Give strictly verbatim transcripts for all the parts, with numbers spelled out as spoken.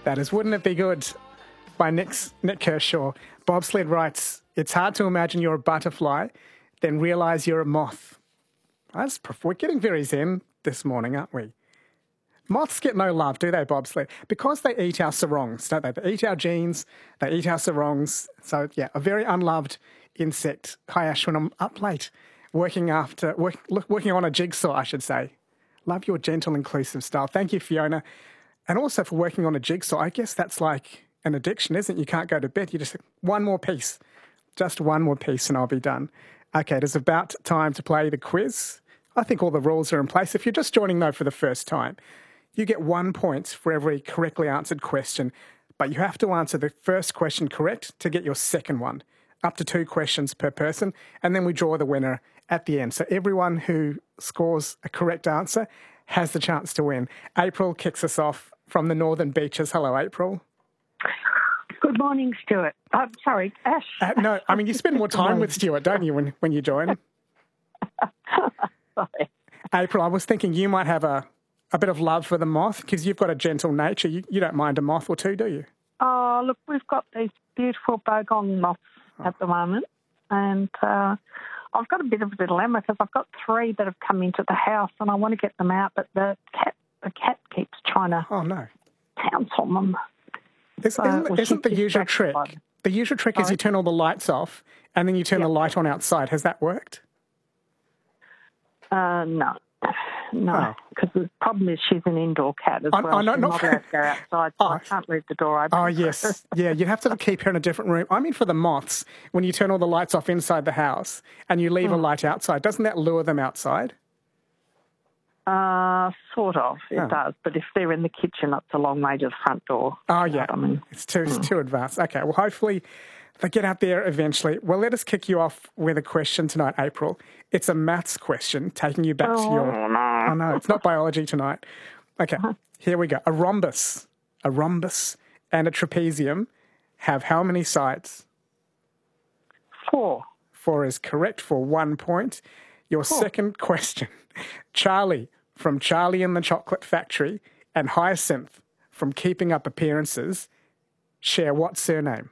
That is Wouldn't It Be Good by Nick, Nick Kershaw. Bobsled writes, it's hard to imagine you're a butterfly, then realise you're a moth. That's, we're getting very zen this morning, aren't we? Moths get no love, do they, Bobsled? Because they eat our sarongs, don't they? They eat our genes, they eat our sarongs. So, yeah, a very unloved insect. Hi, Ashwin, I'm up late, working after, work, working on a jigsaw, I should say. Love your gentle, inclusive style. Thank you, Fiona. And also for working on a jigsaw. I guess that's like an addiction, isn't it? You can't go to bed. You just, one more piece. Just one more piece and I'll be done. Okay, it is about time to play the quiz. I think all the rules are in place. If you're just joining, though, for the first time, you get one point for every correctly answered question, but you have to answer the first question correct to get your second one. Up to two questions per person, and then we draw the winner at the end. So everyone who scores a correct answer has the chance to win. April kicks us off from the Northern Beaches. Hello, April. Good morning, Stuart. I'm sorry, Ash. Uh, no, I mean, you spend more time with Stuart, don't you, when, when you join? Sorry. April, I was thinking you might have a, a bit of love for the moth because you've got a gentle nature. You, you don't mind a moth or two, do you? Oh, look, we've got these beautiful bogong moths oh. at the moment, and uh, I've got a bit of a dilemma because I've got three that have come into the house and I want to get them out, but the cat the cat keeps trying to oh, no. pounce on them. Is, so isn't isn't the usual trick, the usual trick is you turn all the lights off and then you turn yep. the light on outside. Has that worked? Uh, no. No, because oh. the problem is she's an indoor cat as I, well. I know, she's not not allowed to go outside, so oh. I can't leave the door open. Oh, yes. Yeah, you'd have to keep her in a different room. I mean, for the moths, when you turn all the lights off inside the house and you leave mm. a light outside, doesn't that lure them outside? Uh, sort of, it oh. does. But if they're in the kitchen, it's a long way to the front door. Oh, yeah. I mean, it's too, mm. it's too advanced. Okay, well, hopefully they get out there eventually. Well, let us kick you off with a question tonight, April. It's a maths question, taking you back oh, to your... no. Oh, no, it's not biology tonight. Okay, uh-huh. Here we go. A rhombus, a rhombus and a trapezium have how many sides? Four. Four is correct for one point. Your Four. Second question. Charlie from Charlie and the Chocolate Factory and Hyacinth from Keeping Up Appearances share what surname?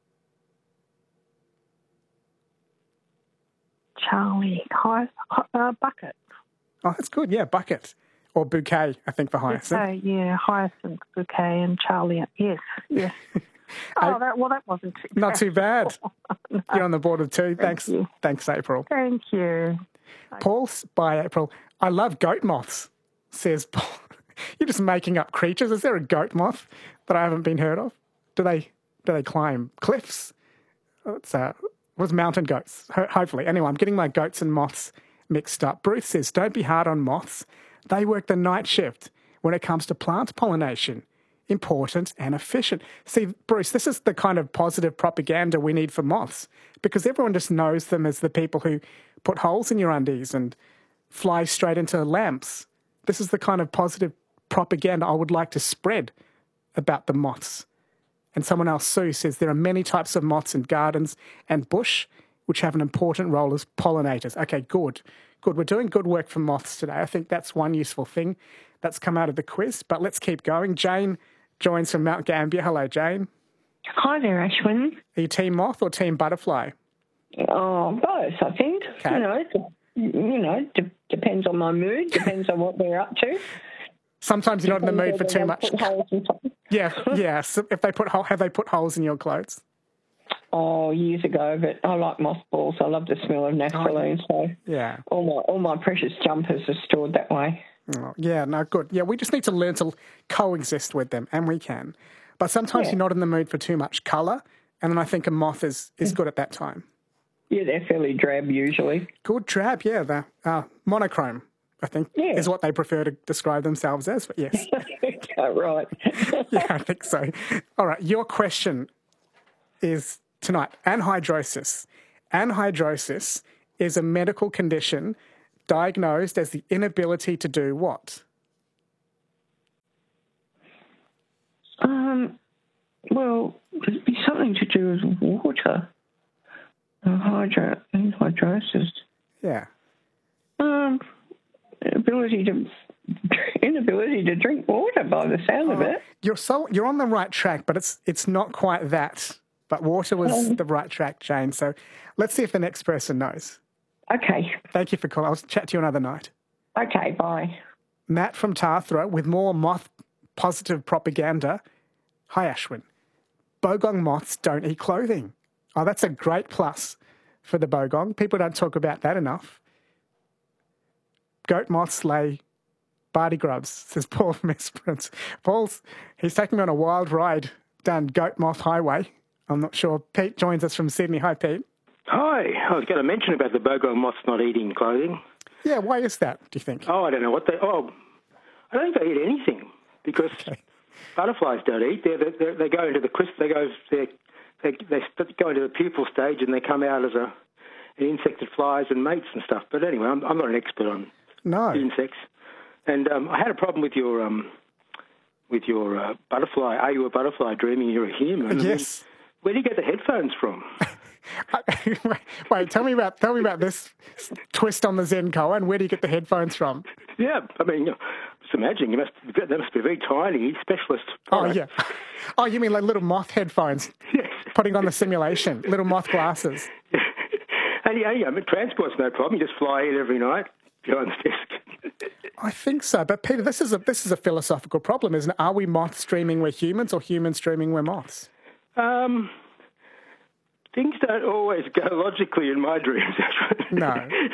Charlie, Hy- uh, Bucket. Oh, that's good. Yeah, Bucket. Or Bouquet, I think, for Hyacinth. Bouquet, yeah, Hyacinth, Bouquet and Charlie. Yes, yes. oh, that, well, that wasn't too bad. Not too bad. no. You're on the board of two. Thank Thanks, you. Thanks, April. Thank you. Paul, by April. I love goat moths, says Paul. You're just making up creatures. Is there a goat moth that I haven't been heard of? Do they do they climb cliffs? It's uh, was mountain goats, Ho- hopefully. Anyway, I'm getting my goats and moths mixed up. Bruce says, don't be hard on moths. They work the night shift when it comes to plant pollination. Important and efficient. See, Bruce, this is the kind of positive propaganda we need for moths because everyone just knows them as the people who put holes in your undies and fly straight into lamps. This is the kind of positive propaganda I would like to spread about the moths. And someone else, Sue, says there are many types of moths in gardens and bush which have an important role as pollinators. Okay, good. Good. We're doing good work for moths today. I think that's one useful thing that's come out of the quiz. But let's keep going. Jane joins from Mount Gambier. Hello, Jane. Hi there, Ashwin. Are you team moth or team butterfly? Oh, both, I think. Okay. You know, you know, de- depends on my mood, depends on what they're up to. Sometimes you're not in the mood for too much. Yeah, yeah. So if they put have they put holes in your clothes? Oh, years ago, but I like mothballs. I love the smell of naphthalene, so yeah. all my all my precious jumpers are stored that way. Oh, yeah, no, good. Yeah, we just need to learn to coexist with them, and we can. But sometimes yeah. you're not in the mood for too much colour, and then I think a moth is, is good at that time. Yeah, they're fairly drab usually. Good drab, yeah. The uh, monochrome, I think, yeah. is what they prefer to describe themselves as, but yes. Right. Yeah, I think so. All right, your question is tonight, anhydrosis. Anhydrosis is a medical condition diagnosed as the inability to do what? Um, well, it'd be something to do with water. Hydro, hydrosis. Yeah. Um, ability to inability to drink water by the sound oh, of it. You're so you're on the right track, but it's it's not quite that. But water was um, the right track, Jane. So let's see if the next person knows. Okay. Thank you for calling. I'll chat to you another night. Okay, bye. Matt from Tathra with more moth-positive propaganda. Hi, Ashwin. Bogong moths don't eat clothing. Oh, that's a great plus for the bogong. People don't talk about that enough. Goat moths lay barty grubs, says Paul from Esperance. Paul's, he's taking me on a wild ride down Goat Moth Highway. I'm not sure. Pete joins us from Sydney. Hi, Pete. Hi. I was going to mention about the bogong moths not eating clothing. Yeah, why is that, do you think? Oh, I don't know what they... Oh, I don't think they eat anything because okay. butterflies don't eat. They're, they're, they go into the... They go, they they go into the pupal stage and they come out as a an insect that flies and mates and stuff. But anyway, I'm, I'm not an expert on no. insects. And um, I had a problem with your um, with your uh, butterfly. Are you a butterfly dreaming you're a human? Yes. I mean, where do you get the headphones from? Wait, tell me about tell me about this twist on the Zen koan. Where do you get the headphones from? Yeah, I mean, you know, just imagine you must they must be very tiny, specialist. Oh right. yeah. Oh, you mean like little moth headphones? Yes. Putting on the simulation, little moth glasses. And yeah, yeah, I mean, transport's no problem. You just fly in every night, go on the desk. I think so, but Peter, this is a this is a philosophical problem, isn't it? Are we moths dreaming we're humans, or humans dreaming we're moths? Um. Things don't always go logically in my dreams. No.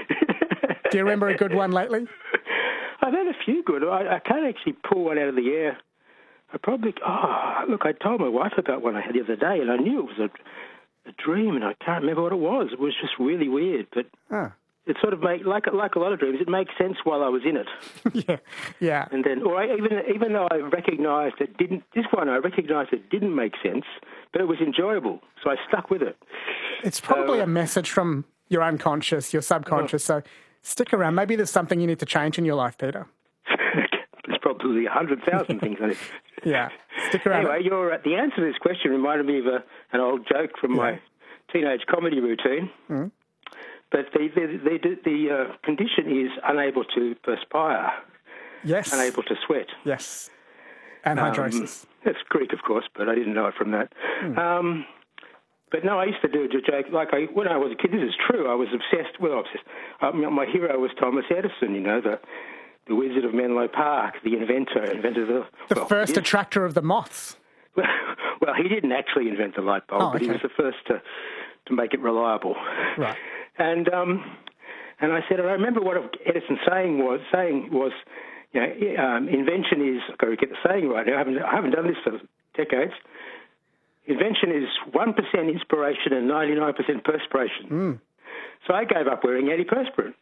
Do you remember a good one lately? I've had a few good. I, I can't actually pull one out of the air. I probably... Oh, look, I told my wife about one I had the other day, and I knew it was a, a dream, and I can't remember what it was. It was just really weird, but... Oh. It sort of make like like a lot of dreams. It makes sense while I was in it. yeah, yeah. And then, or I, even even though I recognised it didn't. This one I recognised it didn't make sense, but it was enjoyable, so I stuck with it. It's probably so, a message from your unconscious, your subconscious. Oh. So stick around. Maybe there's something you need to change in your life, Peter. There's probably a hundred thousand things in it. Yeah, stick around. Anyway, your the answer to this question reminded me of a, an old joke from yeah. my teenage comedy routine. Mm. But the the, the, the uh, condition is unable to perspire. Yes. Unable to sweat. Yes. Anhydrosis. Um, that's Greek, of course, but I didn't know it from that. Mm. Um, but no, I used to do a joke. Like I, when I was a kid, this is true. I was obsessed. Well, obsessed. Um, my hero was Thomas Edison. You know, the the Wizard of Menlo Park, the inventor, invented the the well, first attractor of the moths. Well, well, he didn't actually invent the light bulb, oh, okay. but he was the first to to make it reliable. Right. And um, and I said, and I remember what Edison saying was saying was, you know, um, invention is. I've got to get the saying right now. I haven't I haven't done this for decades. Invention is one percent inspiration and ninety nine percent perspiration. Mm. So I gave up wearing antiperspirant.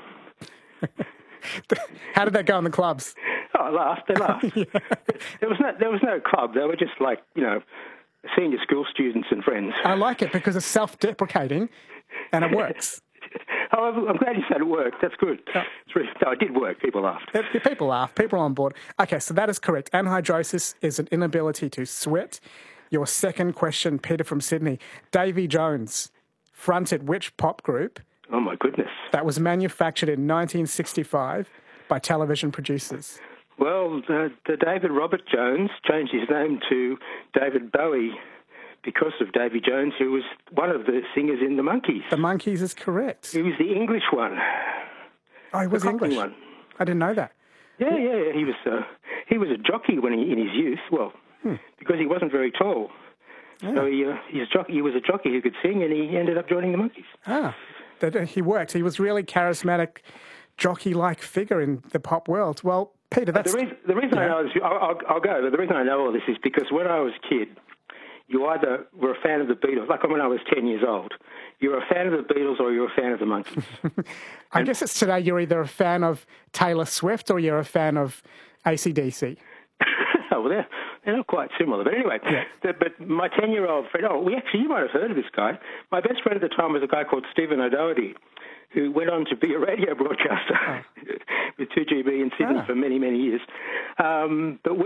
How did that go in the clubs? Oh, I laughed. They laughed. yeah. There was no there was no club. They were just like, you know, senior school students and friends. I like it because it's self-deprecating and it works. Oh, I'm glad you said it worked. That's good. Oh. Really, no, it did work. People laughed. People laughed. People are on board. Okay, so that is correct. Anhydrosis is an inability to sweat. Your second question, Peter from Sydney. Davy Jones fronted which pop group? Oh, my goodness. That was manufactured in nineteen sixty-five by television producers. Well, uh, the David Robert Jones changed his name to David Bowie because of Davy Jones, who was one of the singers in the Monkees. The Monkees is correct. He was the English one. Oh, he was the English? One. I didn't know that. Yeah, yeah, yeah. He was uh, he was a jockey when he in his youth. Well, hmm. because he wasn't very tall. Yeah. So he, uh, he's a jockey, he was a jockey who could sing, and he ended up joining the Monkees. Ah, that, uh, he worked. He was really charismatic, jockey-like figure in the pop world. Well, Peter, that's... The reason, the reason yeah. I know this, I'll, I'll, I'll go, but the reason I know all this is because when I was a kid, you either were a fan of the Beatles, like when I was ten years old, you were a fan of the Beatles or you were a fan of the Monkees. I guess it's today you're either a fan of Taylor Swift or you're a fan of A C D C. Oh, well, they're, they're not quite similar. But anyway, yeah. the, but my ten-year-old friend, oh, we actually, you might have heard of this guy. My best friend at the time was a guy called Stephen O'Doherty, who went on to be a radio broadcaster oh. with two G B in Sydney ah. for many, many years. Um, but we